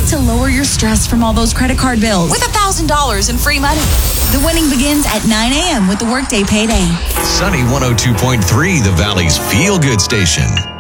need to lower your stress from all those credit card bills with $1,000 in free money. The winning begins at 9 a.m. with the Workday Payday. Sunny 102.3, the Valley's feel-good station.